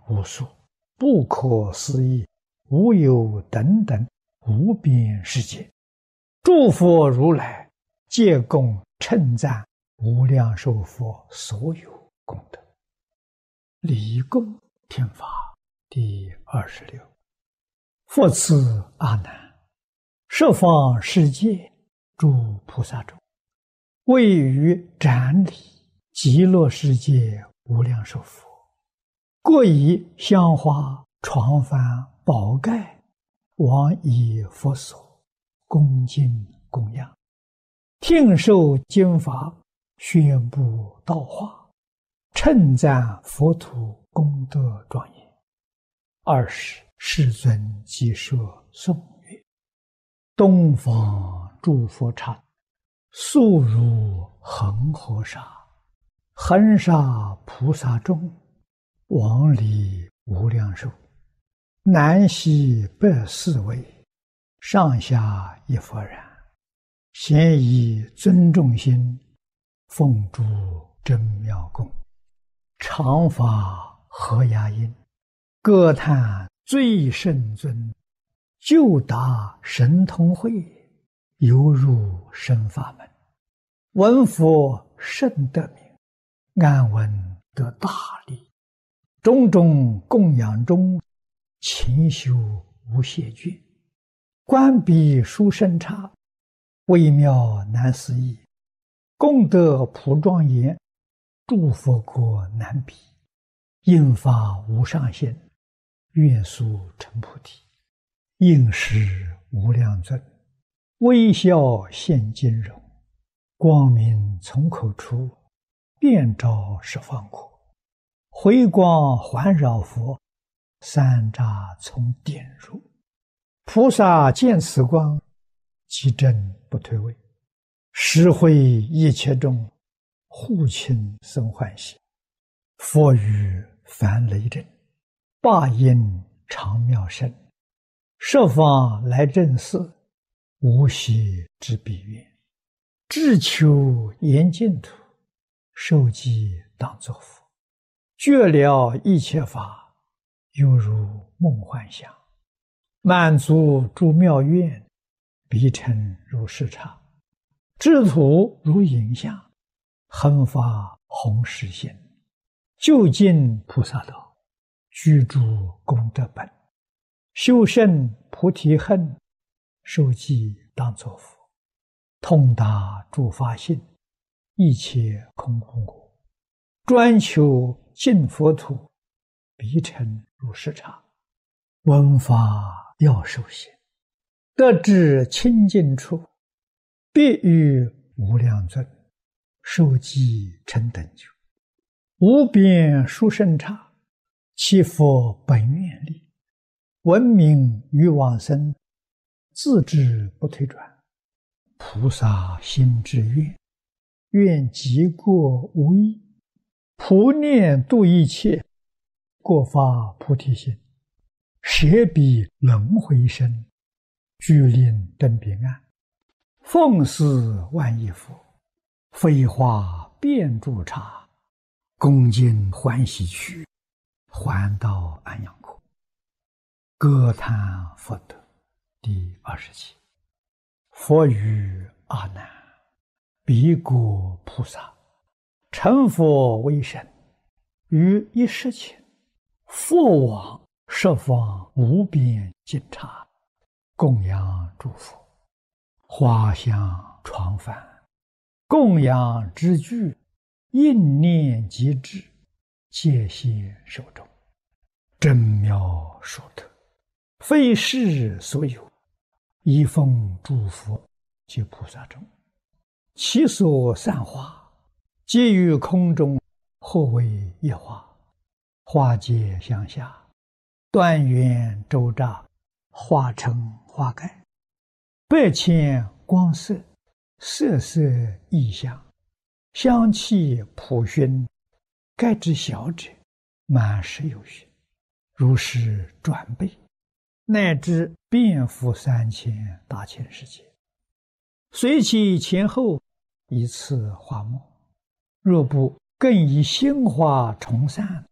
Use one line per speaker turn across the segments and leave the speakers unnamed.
无数、不可思议、无有等等无边世界，诸佛如来皆共称赞无量寿佛所有功德。离供听法第26。复次阿难，十方世界诸菩萨中，位于展礼极乐世界无量寿佛，各以香花、床幡、宝盖往以佛所恭敬供养，听受经法，宣布道化，称赞佛土功德庄严。20世尊即说颂曰：东方诸佛刹，速如恒河沙，恒沙菩萨众，往礼无量寿，南西北四围，上下一佛然，咸以尊重心，奉诸真妙供，常发和雅音，歌叹最胜尊，就达神通会，犹入深法门。闻佛甚得名，安闻得大利。种种供养中，勤修无懈倦。观彼殊胜刹，微妙难思议。功德普庄严，诸佛国难比。应发无上限，愿速成菩提。应时无量尊，微笑现金容。光明从口出，遍照十方国。回光环绕佛，三匝从点入。菩萨见此光，其真不退位。实会一切众，护亲生欢喜。佛语梵雷震，霸音长妙声。十方来正寺，无息之彼愿。志求严净土，受记当作佛。觉了一切法，犹如梦幻想。满足诸妙愿，彼尘如视察。智土如影像，恒发弘誓心。就近菩萨道，居住功德本。修胜菩提恨，受记当作佛。通达诸法性，一切空空果。专求净佛土，彼尘如视察。闻法要受行，得至清净处，必遇无量尊，受记成等觉。无边殊胜刹，其佛本愿力。闻名于往生，自知不退转。菩萨心之愿，愿极过无异。普念度一切，过发菩提心。舍彼轮回身，具令登彼岸。奉祀万亿佛，飞化遍诸刹。恭敬欢喜去，还到安养国。歌叹佛德第27。佛语阿难：彼国菩萨成佛为身，于一时前，复往十方无边尽刹，供养诸佛。花香床幡，供养之具，应念即至，皆现手中。真妙殊特，非世所有。一奉诸佛及菩萨中，其所散花，皆于空中，或为一花。花皆相下，端圆周匝，花成花盖。百千光色，色色异香，香气普熏。盖之小者，满室有余，如是转倍，乃至遍覆3000大千世界。随其前后，以次花末。若不更以鲜花重散，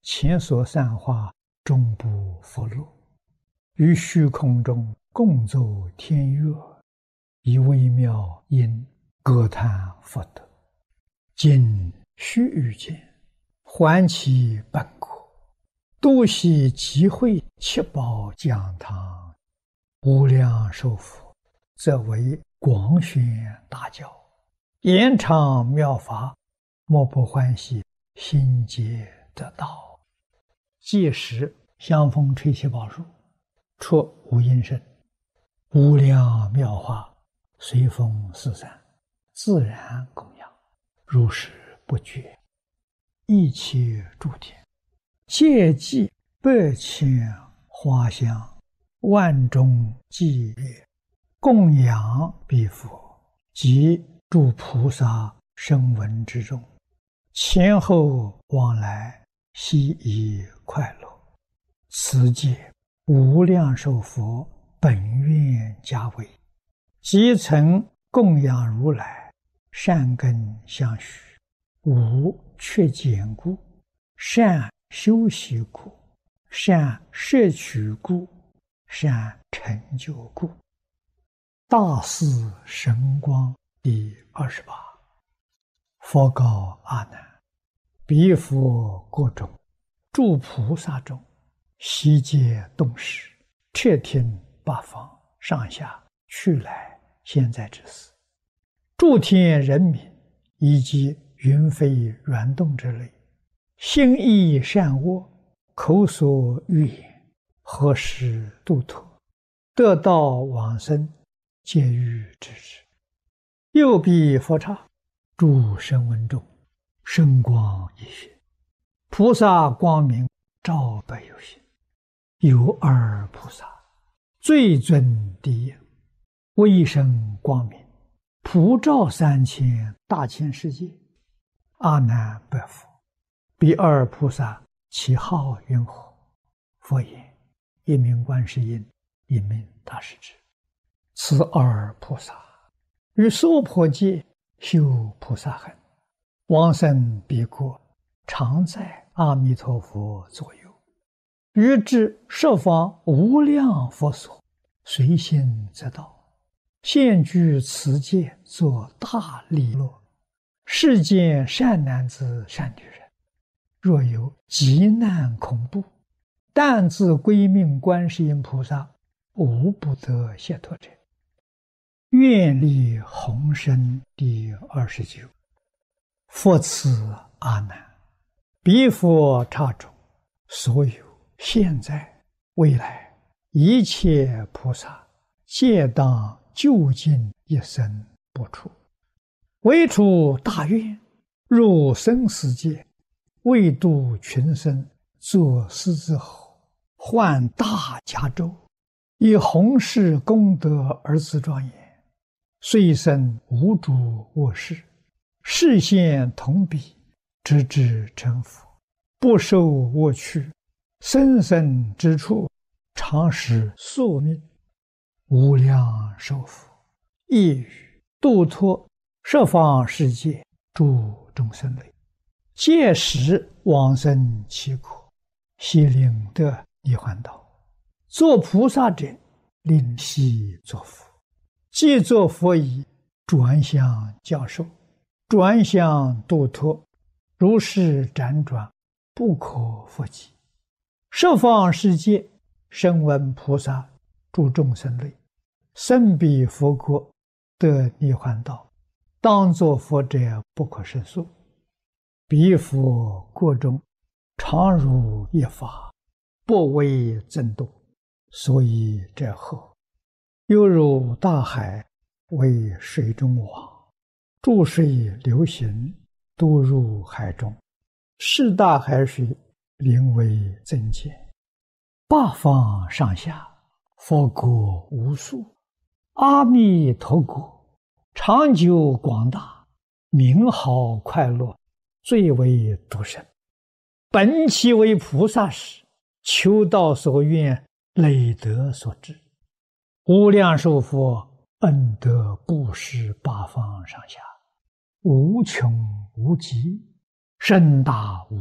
前所散花，终不复落。于虚空中共奏天乐，以微妙音歌叹佛德。今须臾间，还其本国，度悉集会七宝讲堂，无量寿佛，则为广宣大教，延长妙法，莫不欢喜，心皆得道。届时香风吹起宝树，出无音声，无量妙法随风四散，自然供养，如是不绝。一切诸天皆祭百千花香，万众伎乐，供养彼佛及诸菩萨声闻之中，前后往来，悉以快乐。此界无量寿佛本愿家为，即曾供养如来，善根相续，无缺减故，善修习故，善摄取故，善成就故。大士神光第28。佛告阿难：彼佛国中，诸菩萨中，悉皆动识，彻听八方上下去来现在之事，诸天人民以及云飞软动之类，心意善恶，口所欲言，何时度脱，得道往生，皆欲知之。右彼佛刹，诸声闻中，声光一现，菩萨光明照百有心。有二菩萨，最尊第一，威声光明，普照3000大千世界。阿难白佛：彼二菩萨其号云何？佛言：一名观世音，一名大势至。此二菩萨于娑婆界修菩萨行，往生彼国，常在阿弥陀佛左右。于至十方无量佛所，随心则到，现居此界，作大利乐。世间善男子善女人，若有急难恐怖，但自归命观世音菩萨，无不得解脱者。愿力宏深第29。佛赐阿难：彼佛刹中，所有现在未来一切菩萨，皆当究竟一生不出，为出大愿，入生死界，为度群生，作狮子吼，唤大迦州，以弘誓功德而自庄严，虽生无诸恶事，示现同彼，直至成佛，不受恶趣，生生之处，常使宿命。无量寿佛亦语度脱十方世界诸众生类，届时往生其国，悉令得涅槃道。作菩萨者，令悉作佛。既作佛已，转向教授，转向度脱，如是辗转，不可复计。十方世界声闻菩萨诸众生类，生彼佛国，得涅槃道，当作佛者不可胜数。彼佛国中，常如一法，不为增度，所以者何？犹如大海为水中网，注水流行，都入海中，是大海水，名为增减。八方上下，佛国无数，阿弥陀国长久广大，名号快乐，最为独胜。本其为菩萨时，求道所愿，累德所致。无量寿佛恩德布施八方上下，无穷无极，深大无